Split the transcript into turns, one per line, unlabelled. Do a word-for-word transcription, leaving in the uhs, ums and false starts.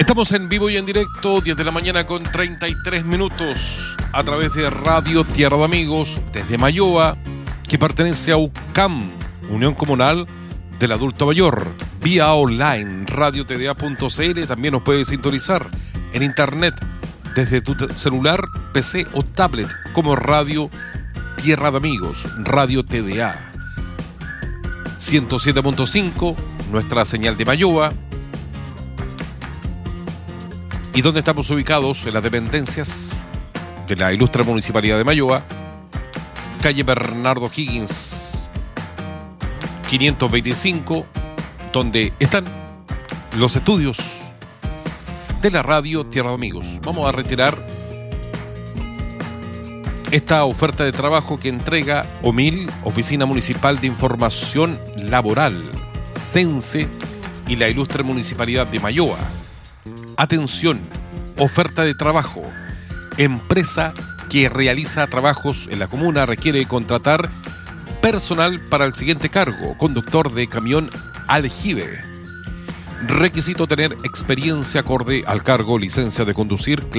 Estamos en vivo y en directo, diez de la mañana con treinta y tres minutos, a través de Radio Tierra de Amigos, desde Mayoa, que pertenece a U C A M, Unión Comunal del Adulto Mayor, vía online, radio t d a punto c l. También nos puedes sintonizar en internet, desde tu celular, P C o tablet, como Radio Tierra de Amigos, Radio T D A. ciento siete punto cinco, nuestra señal de Mayoa. ¿Y dónde estamos ubicados? En las dependencias de la ilustre Municipalidad de Mayoa, calle Bernardo Higgins, quinientos veinticinco, donde están los estudios de la Radio Tierra de Amigos. Vamos a retirar esta oferta de trabajo que entrega O M I L, Oficina Municipal de Información Laboral, CENSE y la ilustre Municipalidad de Mayoa. Atención, oferta de trabajo. Empresa que realiza trabajos en la comuna requiere contratar personal para el siguiente cargo: conductor de camión aljibe. Requisito: tener experiencia acorde al cargo, licencia de conducir,